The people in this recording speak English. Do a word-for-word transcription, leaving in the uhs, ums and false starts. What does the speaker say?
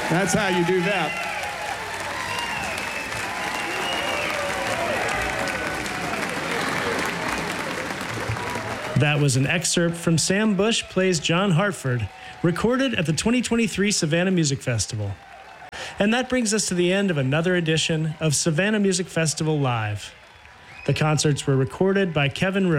That's how you do that. That was an excerpt from Sam Bush Plays John Hartford, recorded at the twenty twenty-three Savannah Music Festival. And that brings us to the end of another edition of Savannah Music Festival Live. The concerts were recorded by Kevin Rose.